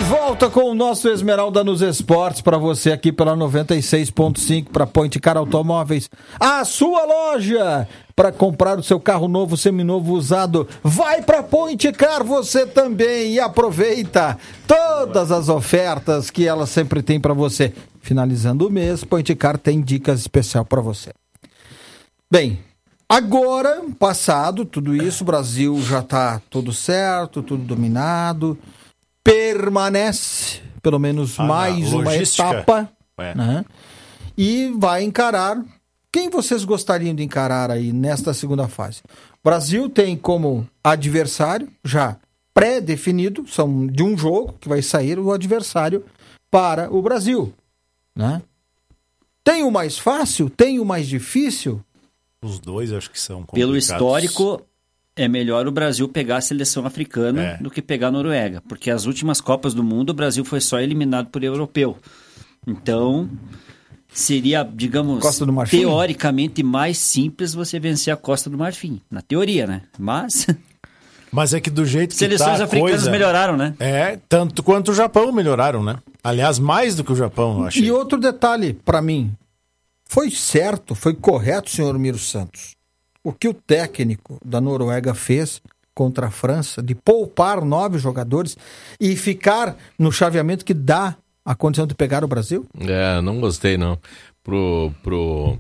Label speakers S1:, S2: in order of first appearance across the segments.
S1: volta com o nosso Esmeralda nos Esportes para você aqui pela 96.5 para Point Car Automóveis, a sua loja para comprar o seu carro novo, seminovo, usado. Vai para Point Car você também e aproveita todas as ofertas que ela sempre tem para você. Finalizando o mês, Point Car tem dicas especial para você. Bem, agora, passado tudo isso, o Brasil já está tudo certo, tudo dominado. Permanece, pelo menos mais uma etapa, né? E vai encarar. Quem vocês gostariam de encarar aí nesta segunda fase? O Brasil tem como adversário, já pré-definido, são de um jogo que vai sair o adversário para o Brasil, né? Tem o mais fácil? Tem o mais difícil?
S2: Os dois acho que são complicados.
S3: Pelo histórico, é melhor o Brasil pegar a seleção africana do que pegar a Noruega, porque as últimas Copas do Mundo o Brasil foi só eliminado por europeu. Então, seria, digamos, teoricamente mais simples você vencer a Costa do Marfim. Na teoria, né? Mas
S2: é que do jeito que
S3: seleções africanas melhoraram, né?
S2: Tanto quanto o Japão melhoraram, né? Aliás, mais do que o Japão, eu achei.
S1: E outro detalhe, para mim, foi certo, foi correto, senhor Miro Santos, o que o técnico da Noruega fez contra a França, de poupar 9 jogadores e ficar no chaveamento que dá a condição de pegar o Brasil?
S4: Não gostei, não. Pro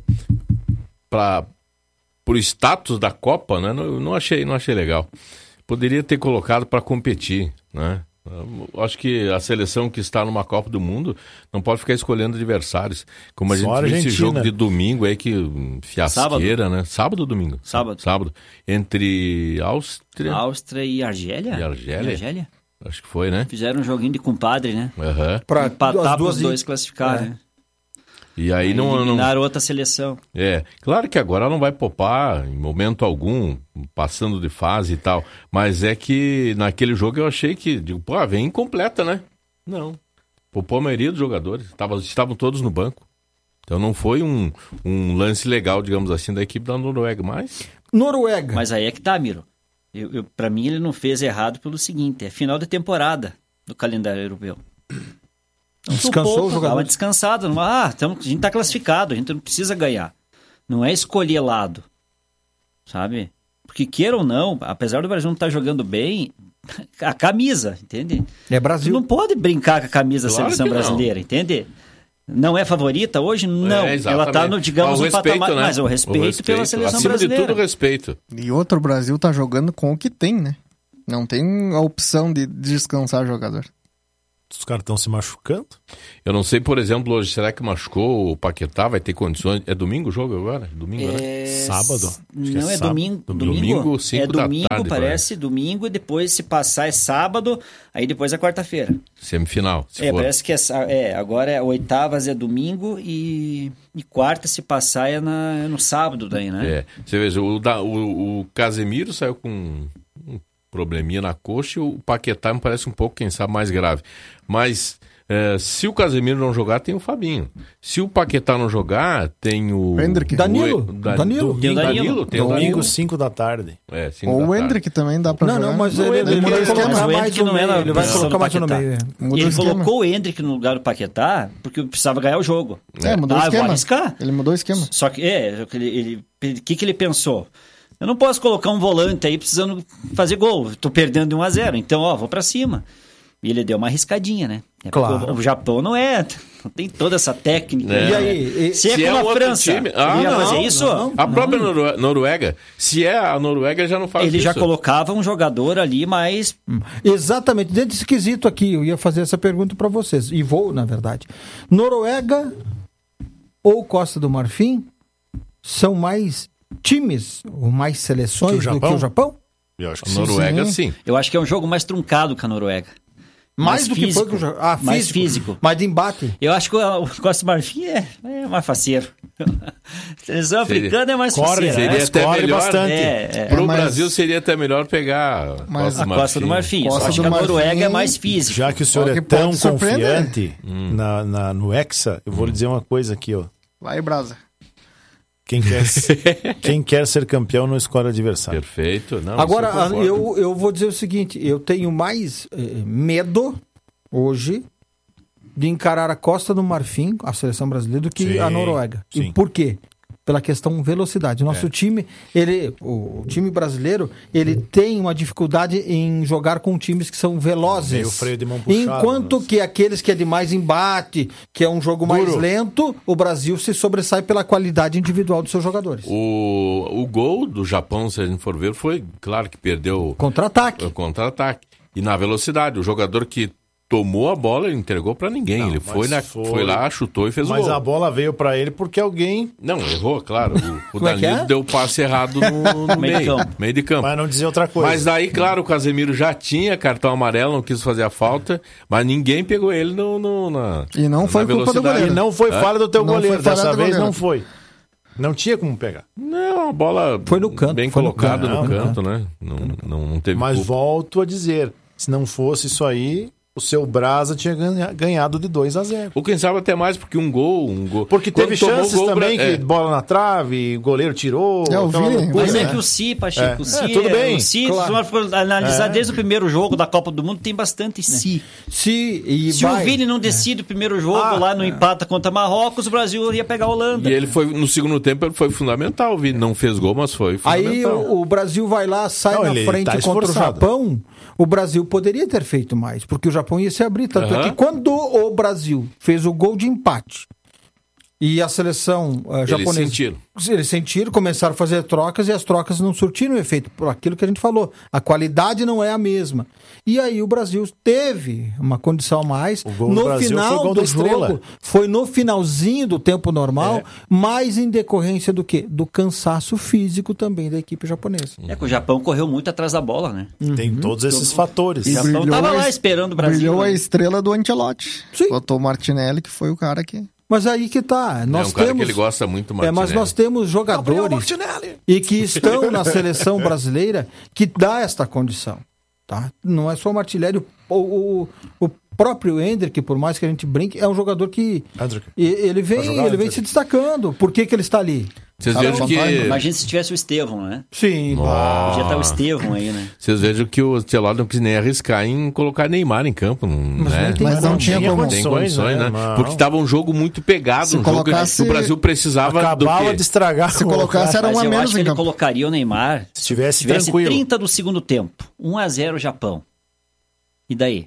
S4: status da Copa, né? Não achei legal. Poderia ter colocado para competir, né? Acho que a seleção que está numa Copa do Mundo não pode ficar escolhendo adversários. Como a gente viu esse jogo de domingo aí, que fiasqueira, né? Sábado ou domingo? Sábado. Entre
S3: Áustria e Argélia?
S4: Argélia? Acho que foi, né?
S3: Fizeram um joguinho de compadre, né?
S4: Pra
S3: empatar os dois classificarem, né?
S4: E aí
S3: eliminar outra seleção.
S4: Claro que agora não vai poupar em momento algum, passando de fase e tal. Mas é que naquele jogo eu achei que, vem incompleta, né? Não. Poupou a maioria dos jogadores. Estavam todos no banco. Então não foi um lance legal, digamos assim, da equipe da Noruega.
S3: Mas aí é que tá, Miro. Pra mim ele não fez errado pelo seguinte: é final de temporada do calendário europeu.
S1: Descansou o jogador.
S3: Dá uma descansada. A gente tá classificado, a gente não precisa ganhar. Não é escolher lado, sabe? Porque queira ou não, apesar do Brasil não estar jogando bem, a camisa, entende?
S1: É Brasil.
S3: Tu não pode brincar com a camisa da seleção brasileira, entende? Não é favorita hoje? Não. Ela tá no, digamos, no patamar, né? Mas o respeito pela seleção
S4: acima
S3: brasileira.
S4: Acima de tudo, respeito.
S5: E outro, o Brasil tá jogando com o que tem, né? Não tem a opção de descansar o jogador.
S2: Os caras estão se machucando?
S4: Eu não sei, por exemplo, hoje, será que machucou o Paquetá? Vai ter condições? É domingo o jogo agora? Domingo, né?
S2: Sábado?
S3: Não, é domingo.
S4: Domingo, 5 da tarde.
S3: Parece. Domingo, e depois, se passar, é sábado, aí depois é quarta-feira.
S4: Semifinal, se for.
S3: Parece que agora oitavas é domingo e quarta, se passar, é no sábado daí, né?
S4: Você vê, o Casemiro saiu com um probleminha na coxa, e o Paquetá me parece um pouco, quem sabe, mais grave. Mas se o Casemiro não jogar, tem o Fabinho. Se o Paquetá não jogar, tem o
S1: Danilo.
S2: Tem o Domingo, 5 da tarde.
S5: Ou o Hendrick também dá pra jogar.
S1: Não, mas ele vai colocar mais no meio. Ele vai colocar mais no meio.
S3: Ele colocou o Hendrick no lugar do Paquetá porque precisava ganhar o jogo.
S5: Mudou o esquema.
S3: Eu vou arriscar.
S5: Ele mudou o esquema.
S3: Só que, o que ele pensou? Eu não posso colocar um volante aí precisando fazer gol. Tô perdendo de 1-0. Então, vou pra cima. E ele deu uma arriscadinha, né?
S1: Claro.
S3: O Japão não tem toda essa técnica.
S1: E aí?
S3: Se é como a França,
S4: time...
S3: ele ia fazer isso?
S4: A própria Noruega. Se é a Noruega, já não faz isso.
S3: Ele já colocava um jogador ali, mas...
S1: Exatamente. Dentro desse quesito aqui, eu ia fazer essa pergunta para vocês. E vou, na verdade. Noruega ou Costa do Marfim são mais times ou mais seleções do que o Japão?
S4: Eu acho que a Noruega, sim.
S3: Eu acho que é um jogo mais truncado que a Noruega.
S1: Mais do físico. Que foi que o Japão?
S3: Mais físico.
S1: Mais de embate.
S3: Eu acho que o Costa do Marfim é mais faceiro. A seleção africana é mais faceira.
S4: Seria até melhor.
S2: Bastante.
S4: Para o Brasil seria até melhor pegar
S3: a Costa do Marfim. Eu acho que a Noruega é mais física.
S2: Já que o senhor é tão confiante no Hexa, eu vou lhe dizer uma coisa aqui, ó.
S5: Vai, Brasa.
S2: Quem quer ser campeão não escolhe adversário.
S4: Perfeito. Não,
S1: agora, eu vou dizer o seguinte, eu tenho mais medo, hoje de encarar a Costa do Marfim, a seleção brasileira, do que a Noruega.
S2: Sim.
S1: E por quê? Pela questão velocidade. Nosso time, o time brasileiro, ele tem uma dificuldade em jogar com times que são velozes.
S2: Meio freio de mão puxado,
S1: enquanto que aqueles que é de mais embate, que é um jogo mais
S2: Duro.
S1: lento, o Brasil se sobressai pela qualidade individual dos seus jogadores.
S4: O gol do Japão, se a gente for ver, foi, claro que perdeu
S1: Contra-ataque.
S4: o contra-ataque. E na velocidade, o jogador que tomou a bola, ele entregou pra ninguém.
S2: Não,
S4: Ele
S2: mas
S4: foi lá, chutou e fez o
S2: Mas
S4: gol.
S2: a bola veio pra ele porque alguém...
S4: Não, errou, claro. O
S1: Como é que
S4: Danilo
S1: é?
S4: deu o passe errado no
S3: Meio de campo.
S4: meio de campo.
S2: Vai não dizer outra coisa.
S4: Mas daí, claro, o Casemiro já tinha cartão amarelo, não quis fazer a falta, mas ninguém pegou ele na
S5: E não foi
S4: na
S5: culpa do
S4: velocidade.
S5: goleiro.
S2: E não foi falha do teu
S5: Não
S2: goleiro.
S5: foi falha
S2: Dessa
S5: do
S2: vez
S5: goleiro.
S2: não foi. Não tinha como pegar.
S4: Não, a bola
S1: Foi no canto,
S4: bem
S1: foi no
S4: colocada
S1: canto,
S4: no
S1: foi no
S4: canto, né? Não teve
S2: Mas
S4: culpa.
S2: volto a dizer, se não fosse isso aí, o seu Brasa tinha ganhado de 2-0.
S4: Ou quem sabe até mais, porque um gol...
S2: Porque
S4: Quando
S2: teve
S4: tomou o
S2: chances
S4: gol,
S2: também,
S4: é.
S2: que bola na trave, o goleiro tirou.
S5: Eu
S2: aquela
S5: vi,
S2: loucura,
S3: Mas
S2: né?
S3: é que o Si, Pacheco, o Si,
S2: tudo bem,
S3: o Si,
S1: claro.
S3: se nós for analisar desde o primeiro jogo da Copa do Mundo, tem bastante Si. Se o Vini não decide o primeiro jogo lá no empata contra Marrocos, o Brasil ia pegar a Holanda.
S4: E ele foi, no segundo tempo, ele foi fundamental. Não fez gol, mas foi
S1: Aí
S4: fundamental.
S1: o Brasil vai lá, sai
S2: Não,
S1: na
S2: ele
S1: frente
S2: tá
S1: contra o
S2: esforçado.
S1: Japão. O Brasil poderia ter feito mais, porque o Japão ia se abrir. Tanto é que quando o Brasil fez o gol de empate e a seleção japonesa... Eles sentiram, começaram a fazer trocas e as trocas não surtiram efeito por aquilo que a gente falou. A qualidade não é a mesma. E aí o Brasil teve uma condição a mais.
S2: gol do
S1: No
S2: Brasil foi o
S1: final
S2: gol da
S1: do
S2: Estrela.
S1: jogo, foi no finalzinho do tempo normal, mas em decorrência do quê? Do cansaço físico também da equipe japonesa.
S3: É que o Japão correu muito atrás da bola, né?
S2: Tem todos esses fatores.
S3: O Japão
S5: brilhou
S3: tava
S5: a
S3: lá
S5: es-
S3: esperando o Brasil.
S5: Brilhou
S3: né?
S5: a estrela do Ancelotti.
S1: Sim.
S5: Botou o Martinelli, que foi o cara que...
S1: Mas aí que tá.
S4: É
S1: Nós
S4: um cara
S1: temos...
S4: que ele gosta muito,
S1: mas
S4: Martinelli.
S1: nós temos jogadores e que estão na seleção brasileira que dá esta condição. Tá? Não é só o Martinelli, o próprio Endrick, por mais que a gente brinque, é um jogador que
S2: Endrick.
S1: ele
S2: Vai
S1: vem
S2: jogar, Endrick.
S1: se destacando. Por que ele está ali?
S4: Vocês
S5: Cara,
S4: vejam
S5: não vai,
S4: que...
S3: Imagina se tivesse o Estevão, né?
S1: Sim.
S3: Podia estar o Estevão aí, né?
S4: Vocês vejam que o Ancelotti não quis nem arriscar em colocar Neymar em campo, né?
S1: nem
S5: Mas não tinha como.
S4: Tem condições, né?
S2: Não.
S4: Porque estava um jogo muito pegado,
S5: Se
S4: um jogo
S5: colocasse-
S4: que o Brasil precisava
S2: Acabava
S4: do quê?
S2: de estragar.
S5: Se colocasse era
S3: Mas
S5: um a
S3: eu
S5: menos
S3: acho que
S5: em
S3: ele
S5: campo.
S3: colocaria o Neymar
S2: Se tivesse tranquilo.
S3: 30 do segundo tempo. 1-0 Japão. E daí?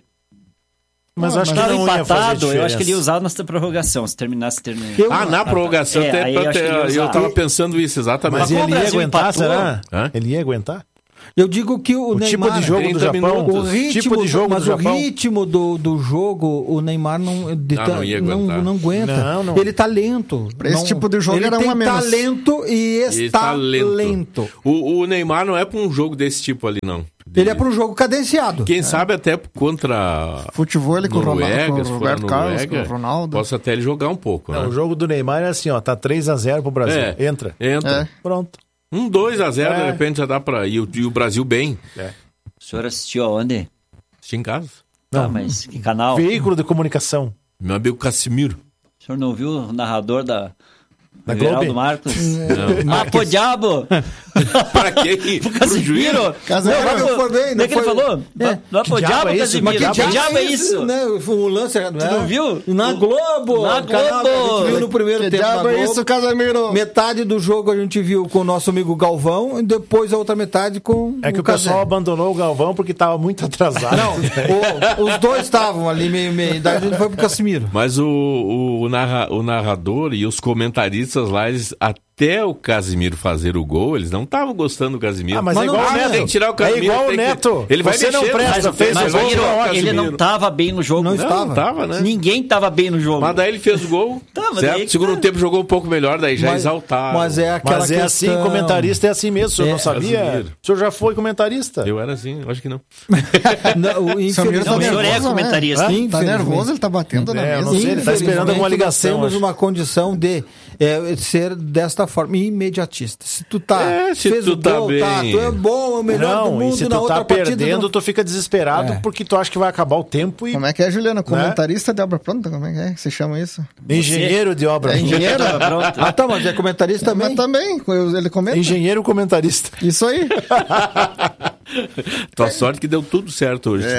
S2: Mas acho que
S3: Estava
S2: não ia fazer
S3: empatado, eu acho que ele ia
S2: diferença.
S3: usar na prorrogação, se terminasse...
S4: Na prorrogação,
S3: É,
S4: até
S3: aí eu acho que ele ia
S4: eu
S3: usar.
S4: tava pensando isso, exatamente.
S2: Mas
S3: como
S2: ele
S3: o
S2: ia
S3: Brasil
S2: aguentar,
S3: empatou-
S2: será?
S4: Hã?
S2: Ele ia aguentar?
S1: Eu digo que o Neymar...
S2: tipo de jogo do
S4: 30
S2: Japão,
S4: minutos.
S1: O ritmo,
S2: tipo de jogo
S1: mas
S2: do
S1: o
S2: Japão.
S1: ritmo do jogo, o Neymar não
S4: ia aguentar.
S1: não aguenta.
S2: Não.
S1: Ele tá lento.
S5: Pra esse tipo de jogo
S1: ele
S5: era
S1: tem
S5: um a menos.
S1: talento e está lento.
S4: O Neymar não é para um jogo desse tipo ali, não.
S1: Ele é para um jogo cadenciado.
S4: Quem sabe até contra
S5: Futebol ele com o
S4: Noruega,
S5: Ronaldo, com
S4: se
S5: o
S4: for
S5: Roberto
S4: a
S5: Carlos, com
S4: Noruega,
S5: o Ronaldo.
S4: possa até ele jogar um pouco, né?
S2: Não, o jogo do Neymar é assim, ó, tá 3-0 pro Brasil.
S4: É.
S2: Entra.
S4: Entra.
S2: Pronto.
S4: 2-0, de
S2: É.
S4: repente já dá pra ir. E o Brasil bem.
S3: O senhor assistiu aonde?
S4: Assistir em casa.
S3: Tá, mas que canal?
S2: Veículo de comunicação.
S4: Meu amigo Casimiro.
S3: O senhor não viu o narrador da
S2: Globo?
S3: Everaldo Marcos?
S4: Não.
S3: Ah, pô, diabo!
S4: Pra quem? Pro juiz?
S5: Casemiro.
S1: Não foi bem,
S3: Como é que ele falou? Não, pô, diabo,
S2: é isso?
S3: Casimiro.
S2: Mas que
S3: Que diabo é isso?
S1: Né? O lance tu
S3: não viu?
S1: Na Globo.
S3: Na
S1: o canal que a gente
S3: Globo.
S1: viu no primeiro
S5: Que
S1: tempo na
S5: diabo é
S1: Globo.
S5: isso, Casemiro?
S1: Metade do jogo a gente viu com o nosso amigo Galvão e depois a outra metade com
S2: É que o
S1: Casé.
S2: pessoal abandonou o Galvão porque tava muito atrasado.
S1: Não, os dois estavam ali meio. Daí a gente foi pro Casimiro.
S4: Mas o narrador e os comentaristas lá, eles, até o Casimiro fazer o gol, eles não estavam gostando do Casimiro.
S2: Ah, mas
S1: Mas
S2: é
S1: não
S2: igual o
S1: dá,
S2: Neto.
S4: tem que tirar o Casimiro.
S2: É igual o
S4: tem que-
S2: Neto.
S4: Ele vai
S2: Você não
S4: mexer,
S2: presta,
S4: mas
S2: fez
S3: Mas
S2: o gol.
S3: Miro,
S2: o
S3: ele
S2: Casimiro.
S3: não tava bem no jogo.
S1: Não
S4: Não,
S1: estava.
S4: não tava, né?
S3: Ninguém tava bem no jogo.
S4: Mas daí ele fez o gol,
S3: Tá, mas
S4: certo?
S3: daí-
S4: Segundo tempo jogou um pouco melhor, daí já
S1: Mas-
S4: exaltaram.
S1: Mas é aquela
S2: Mas é assim,
S1: questão...
S2: comentarista é assim mesmo. O senhor não sabia?
S4: Casimiro.
S2: O senhor já foi comentarista?
S4: Eu era assim, acho que não.
S1: Não, infelizmente,
S3: Não, o senhor é
S5: nervoso, né?
S3: comentarista.
S5: Tá
S1: Infelizmente.
S5: nervoso, ele tá batendo na
S2: É, eu
S5: mesa.
S2: não sei, ele tá esperando alguma ligação,
S1: Nós temos
S2: acho.
S1: uma condição de ser desta forma, imediatista. Se tu tá,
S4: Se
S1: fez
S4: tu
S1: o
S4: tá
S1: gol,
S4: bem.
S1: tu é bom, é o melhor do
S2: Não,
S1: mundo,
S2: e se
S1: na
S2: tu
S1: outra
S2: tá
S1: partida...
S2: perdendo, tu fica desesperado
S1: É.
S2: porque tu acha que vai acabar o tempo e
S5: Como é que é, Juliana? Comentarista de obra pronta? Como é que se chama isso?
S2: engenheiro de obra.
S5: É engenheiro?
S3: Pronto.
S1: Ah, tá, mas é comentarista também?
S5: Mas também, ele comenta.
S2: Engenheiro comentarista.
S5: Isso aí.
S4: Tua sorte que deu tudo certo hoje.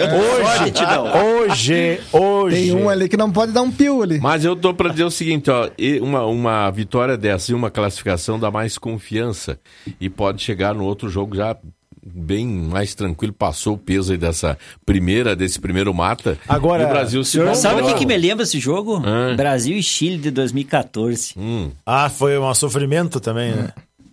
S2: Hoje.
S5: Tem um ali que não pode dar um pio ali.
S4: Mas eu tô pra dizer o seguinte, ó, uma vitória dessa e uma classificação dá mais confiança e pode chegar no outro jogo já bem mais tranquilo, passou o peso aí desse primeiro mata.
S2: Agora,
S4: e o Brasil se
S3: sabe o que me lembra esse jogo? Brasil e Chile de 2014.
S2: Foi um sofrimento também, né?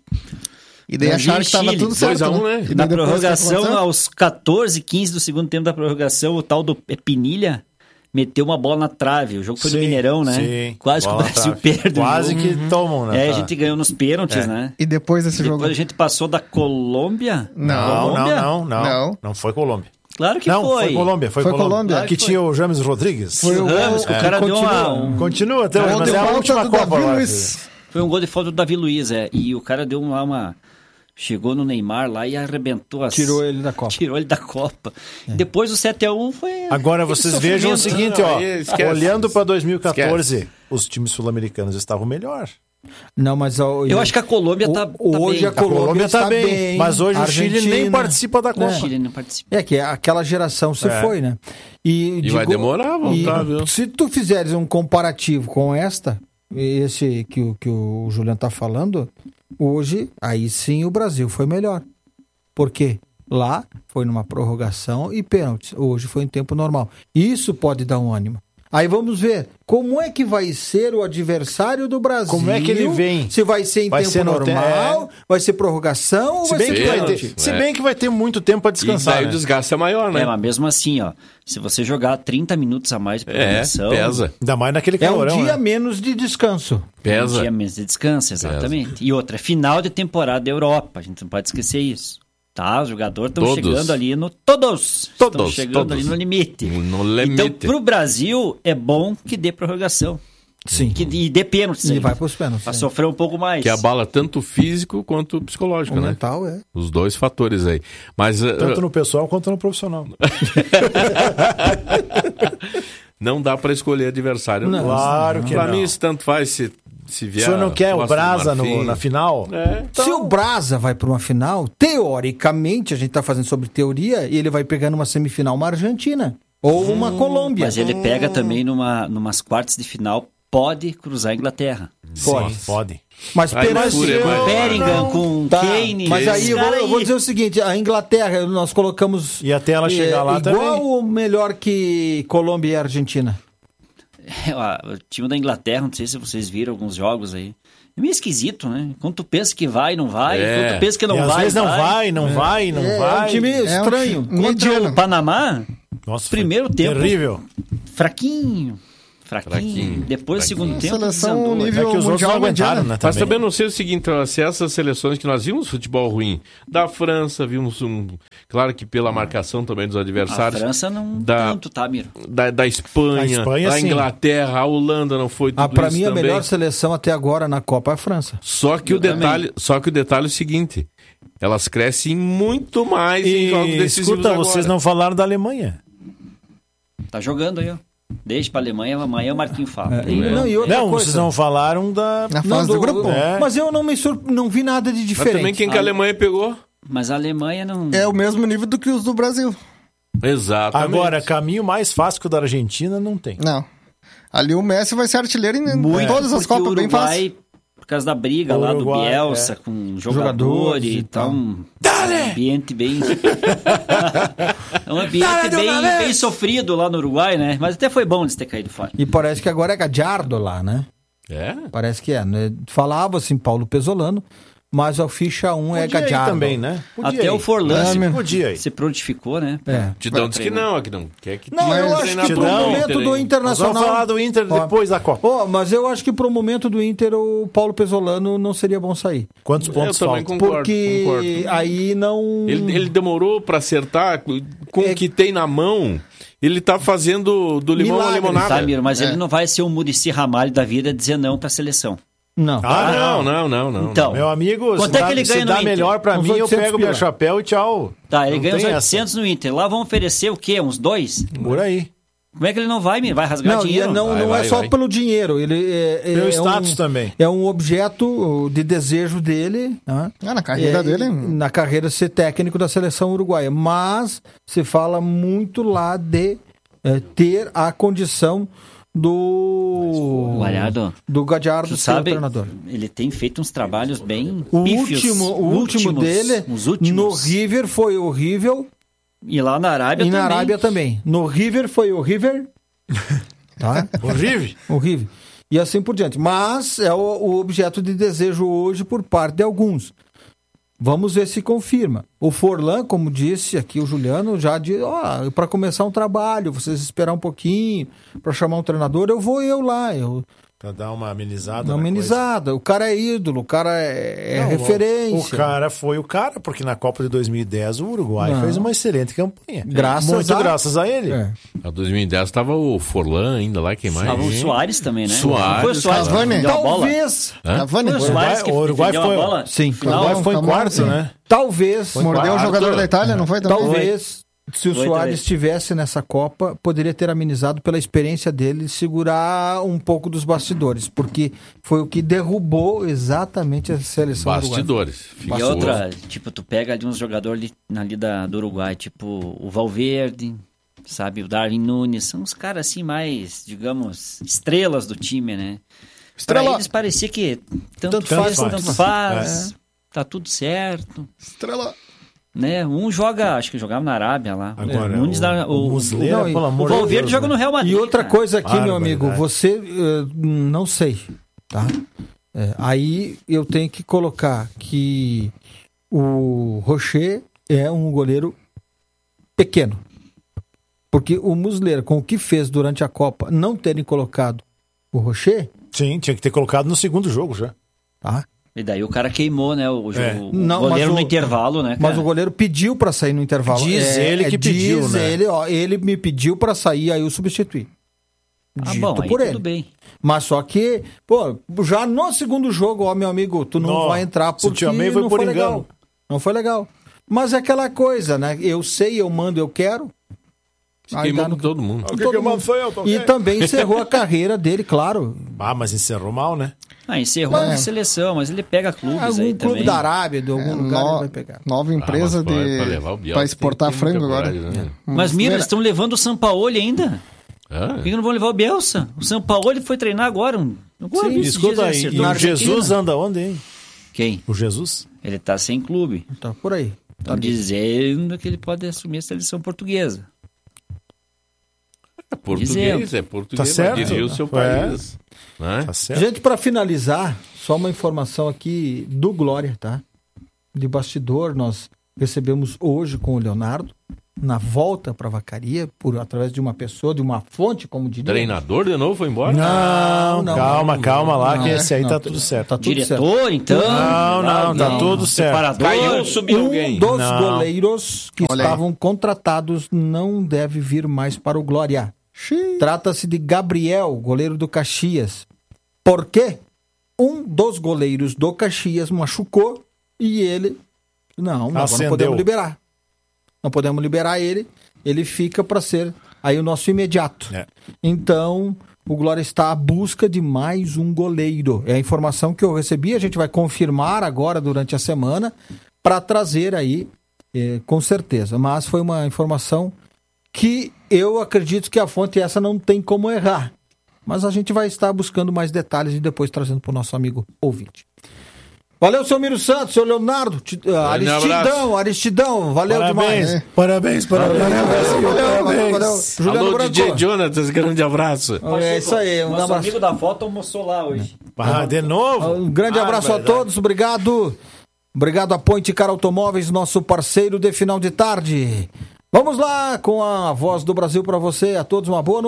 S5: E daí acharam que estava tudo certo.
S4: 2-1, né?
S3: Na prorrogação, aos 14, 15 do segundo tempo da prorrogação, o tal do Pinilha meteu uma bola na trave. O jogo foi no Mineirão, né?
S2: Sim.
S3: Quase que o Brasil perde.
S2: Quase que tomam, né?
S3: A gente ganhou nos pênaltis, né?
S5: E depois desse jogo?
S3: Depois a gente passou da Colômbia.
S2: Não foi Colômbia.
S3: Claro que
S2: não,
S3: foi.
S2: Foi Colômbia.
S3: Claro
S2: que tinha o James Rodrigues.
S3: Foi o Ramos, que o cara deu
S2: Continua até hoje, mas é a última Copa.
S3: Foi um gol de falta do Davi Luiz, e o cara deu uma... Chegou no Neymar lá e arrebentou
S1: Tirou ele da Copa.
S3: Depois o 7-1 foi...
S2: Agora vocês vejam o seguinte, olhando para 2014, os times sul-americanos estavam melhor.
S1: Não, mas
S3: eu acho que a Colômbia tá
S1: hoje
S3: bem.
S1: A Colômbia tá bem,
S2: mas hoje o Chile nem participa da Copa.
S3: O Chile não participa.
S1: É que aquela geração se foi, né?
S4: E vai demorar a voltar, viu?
S1: Se tu fizeres um comparativo com esse que o Juliano tá falando, hoje, aí sim o Brasil foi melhor. Por quê? Lá foi numa prorrogação e pênaltis. Hoje foi em tempo normal. Isso pode dar um ânimo. Aí vamos ver como é que vai ser o adversário do Brasil.
S2: Como é que ele vem?
S1: Se vai ser em tempo normal, vai ser prorrogação ou vai ser pênalti?
S2: Se bem que vai ter muito tempo para descansar.
S4: E daí o desgaste é maior, né?
S3: Mas mesmo assim, se você jogar 30 minutos a mais de prorrogação...
S4: pesa.
S2: Ainda mais naquele calorão.
S1: É um dia menos de descanso.
S3: Pesa. Um dia menos de descanso, exatamente. Pesa. E outra, final de temporada da Europa, a gente não pode esquecer isso. Tá, os jogadores estão chegando ali no... Todos estão chegando ali no limite.
S4: No limite.
S3: Então, pro Brasil, é bom que dê prorrogação.
S1: Sim.
S3: E dê pênaltis.
S1: E vai pros pênaltis.
S3: Pra sofrer um pouco mais.
S4: Que abala tanto o físico quanto o psicológico, né?
S1: Mental,
S4: Os dois fatores aí. Mas,
S2: tanto no pessoal quanto no profissional.
S4: Não dá para escolher adversário.
S2: Não, claro que não.
S4: Pra mim, isso tanto faz se vier...
S2: O senhor não quer o Brasa na final?
S1: Então... Se o Brasa vai para uma final, teoricamente, a gente está fazendo sobre teoria, e ele vai pegar numa semifinal uma Argentina ou uma Colômbia.
S3: Mas ele pega também numas quartas de final, pode cruzar a Inglaterra.
S2: Pode.
S1: Mas
S3: com Bellingham, com Kane...
S1: Mas aí eu vou dizer o seguinte, a Inglaterra nós colocamos...
S2: E até ela chegar lá também.
S1: Igual ou melhor que Colômbia e Argentina?
S3: O time da Inglaterra, não sei se vocês viram alguns jogos aí. É meio esquisito, né? Quando tu pensa que vai, não vai. Quando tu pensa que não vai,
S2: às vezes não vai.
S1: É um time estranho.
S3: Contra o Panamá,
S2: nossa,
S3: primeiro tempo...
S2: Terrível.
S3: Fraquinho. Depois do segundo tempo,
S5: seleção nível
S2: que os outros não aguentaram, né?
S4: Mas também não sei o seguinte, se essas seleções que nós vimos futebol ruim, da França, vimos claro que pela marcação também dos adversários.
S3: A França não tanto, tá, Miro?
S4: Da Espanha, da Inglaterra, a Holanda não foi tudo
S1: pra
S4: isso
S1: mim,
S4: também.
S1: a melhor seleção até agora na Copa é a França.
S4: Só que o detalhe é o seguinte, elas crescem muito mais em jogos decisivos.
S2: Escuta, vocês não falaram da Alemanha.
S3: Tá jogando aí, ó. Deixa pra Alemanha, amanhã o Marquinhos fala.
S2: Vocês não falaram
S5: na fase do grupo.
S1: Mas eu não vi nada de diferente.
S4: Mas também quem que a Alemanha pegou?
S3: Mas a Alemanha não...
S5: É o mesmo nível do que os do Brasil.
S4: Exatamente.
S2: Agora, caminho mais fácil que o da Argentina não tem.
S5: Não. Ali o Messi vai ser artilheiro em todas as Copas, bem fácil.
S3: Por causa da briga lá do Bielsa com jogadores e tal. Um ambiente bem... é um ambiente bem sofrido lá no Uruguai, né? Mas até foi bom eles ter caído fora.
S1: E parece que agora é Gadiardo lá, né? Parece que é. Né? Falava assim, Paulo Pesolano, mas a ficha 1 é Gadiardo.
S2: Também, né?
S3: Até o Forlan
S2: se
S3: prontificou, né?
S4: Tidão disse que não, que não quer que...
S1: Não, eu acho que pro momento do Internacional...
S2: Nós vamos falar do Inter depois da Copa.
S1: Mas eu acho que pro momento do Inter, o Paulo Pesolano não seria bom sair.
S2: Quantos pontos
S4: faltam? Eu também concordo.
S1: Porque aí não...
S4: Ele demorou pra acertar com o que tem na mão... Ele tá fazendo do limão a limonada.
S3: Tá, Miro, mas ele não vai ser o Muricy Ramalho da vida dizer não pra seleção.
S1: Não.
S4: Não.
S3: Então,
S2: meu amigo,
S3: quanto é que ele ganha
S2: se dá melhor pra mim, eu pego meu chapéu e tchau.
S3: Tá, ele ganha uns 800 no Inter. Lá vão oferecer o quê? Uns 2?
S2: Por aí.
S3: Como é que ele não vai rasgar dinheiro?
S1: Não é só pelo dinheiro.
S2: Pelo status também.
S1: É um objeto de desejo dele. Né?
S5: Na carreira dele.
S1: Na carreira ser técnico da seleção uruguaia. Mas se fala muito lá de ter a condição do Gallardo
S3: tu
S1: ser
S3: sabe,
S1: o treinador.
S3: Ele tem feito uns trabalhos bem
S1: o último dele no River foi horrível.
S3: E lá na Arábia também.
S1: E na Arábia também. No River foi horrível. Tá? Horrível. E assim por diante. Mas é o objeto de desejo hoje por parte de alguns. Vamos ver se confirma. O Forlan, como disse aqui o Juliano, já disse, para começar um trabalho, vocês esperar um pouquinho, para chamar um treinador, eu vou lá.
S2: Pra dar uma amenizada.
S1: O cara é ídolo, o cara é referência.
S2: O cara foi o cara, porque na Copa de 2010 o Uruguai fez uma excelente campanha. Graças a ele.
S4: A 2010 estava o Forlan ainda lá, quem mais?
S3: Estava o Soares também, né?
S4: Foi
S3: o Soares que deu a bola.
S1: Talvez.
S2: O Uruguai foi...
S3: a bola.
S1: Sim.
S2: O Uruguai foi em quarto, né?
S1: Talvez.
S5: Mordeu o jogador da Itália, não foi também?
S1: Talvez. Se o Soares estivesse nessa Copa, poderia ter amenizado pela experiência dele segurar um pouco dos bastidores, porque foi o que derrubou exatamente a seleção
S4: bastidores.
S3: E outra, tu pega ali uns jogadores ali do Uruguai, tipo o Valverde, sabe, o Darwin Nunes, são uns caras assim mais, digamos, estrelas do time, né? Pra eles parecia que tanto faz, tá tudo certo.
S5: Estrela.
S3: Né? Um acho que jogava na Arábia lá.
S2: Agora,
S3: o Valverde joga no Real Madrid.
S1: E outra coisa aqui, meu amigo, você, não sei, tá? Aí eu tenho que colocar que o Rocher é um goleiro pequeno. Porque o Muslera, com o que fez durante a Copa, não terem colocado o Rocher...
S2: Sim, tinha que ter colocado no segundo jogo já.
S1: Tá?
S3: E daí o cara queimou, né? O goleiro no intervalo, né? Cara?
S1: Mas o goleiro pediu pra sair no intervalo.
S2: Diz ele que pediu, né?
S1: Ele me pediu pra sair, aí eu substituí.
S3: Bom, aí tudo bem.
S1: Mas só que, já no segundo jogo, meu amigo, tu não vai entrar porque não foi legal. Não foi legal. Mas é aquela coisa, né? Eu sei, eu mando, eu quero.
S4: Se queimou com todo mundo.
S1: E também encerrou a carreira dele, claro.
S2: Mas encerrou mal, né?
S3: Encerrou na seleção, mas ele pega clubes aí
S1: também. Clube da Arábia, de algum lugar ele vai pegar.
S5: Nova empresa para exportar frango agora.
S4: Né?
S3: Mas mira, eles estão levando o Sampaoli ainda. Por que não vão levar o Bielsa? O Sampaoli foi treinar agora.
S2: Sim, escuta aí. E o Jesus anda onde, hein?
S3: Quem?
S2: O Jesus?
S3: Ele tá sem clube.
S1: Tá por aí.
S3: Estão dizendo que ele pode assumir a seleção portuguesa.
S4: Português,
S2: tá certo.
S4: O seu país. Né?
S2: Tá certo.
S1: Gente, para finalizar, só uma informação aqui do Glória, tá? De bastidor, nós recebemos hoje com o Leonardo, na volta para a Vacaria, através de uma pessoa, de uma fonte, como diria.
S4: Treinador de novo foi embora?
S2: Não. Calma lá, que esse aí tá tudo certo.
S1: Tá tudo
S3: diretor,
S1: certo.
S3: então?
S2: Não, tá tudo certo.
S3: Caiu, subiu alguém.
S1: Um dos goleiros que estavam contratados não deve vir mais para o Glória. Trata-se de Gabriel, goleiro do Caxias. Por quê? Um dos goleiros do Caxias machucou e ele... Não podemos liberar. Não podemos liberar ele. Ele fica para ser aí o nosso imediato. Então, o Glória está à busca de mais um goleiro. É a informação que eu recebi. A gente vai confirmar agora durante a semana para trazer aí, com certeza. Mas foi uma informação que eu acredito que a fonte essa não tem como errar. Mas a gente vai estar buscando mais detalhes e depois trazendo para o nosso amigo ouvinte. Valeu, seu Miro Santos, seu Leonardo, Aristidão, valeu demais.
S2: Parabéns.
S1: Valeu.
S4: Alô, DJ Jonatas, grande abraço.
S1: É isso aí,
S3: Nosso amigo da foto almoçou lá hoje.
S2: De novo?
S1: Um grande abraço a todos, obrigado. Obrigado a Point Car Automóveis, nosso parceiro de final de tarde. Vamos lá com a Voz do Brasil para você, a todos uma boa noite.